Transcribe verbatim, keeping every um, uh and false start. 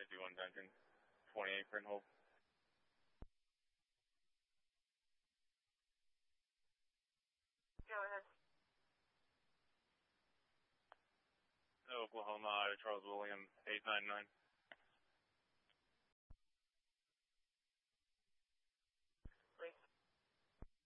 fifty-one Duncan, twenty-eight print hold. Go ahead. Oklahoma, Charles William, eight nine nine.